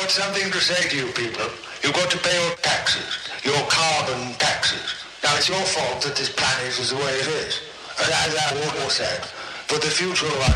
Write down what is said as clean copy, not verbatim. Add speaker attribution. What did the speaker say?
Speaker 1: got something to say to you people. You've got to pay your taxes, your carbon taxes. Now, it's your fault that this planet is the way it is. And as that water said, for the future of our